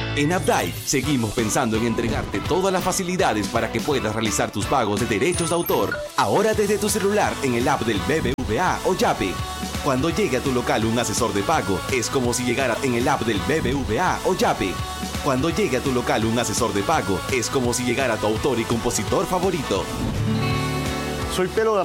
En Updike seguimos pensando en entregarte todas las facilidades para que puedas realizar tus pagos de derechos de autor. Ahora desde tu celular en el app del BBVA o Yape. Cuando llegue a tu local un asesor de pago, es como si llegara en el app del BBVA o Yape. Cuando llegue a tu local un asesor de pago, es como si llegara tu autor y compositor favorito. Soy Pelo